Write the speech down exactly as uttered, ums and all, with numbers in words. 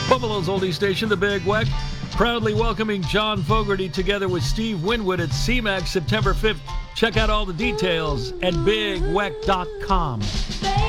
Buffalo's oldie station, the Big Weck, proudly welcoming John Fogerty together with Steve Winwood at C MAC September fifth. Check out all the details at big weck dot com.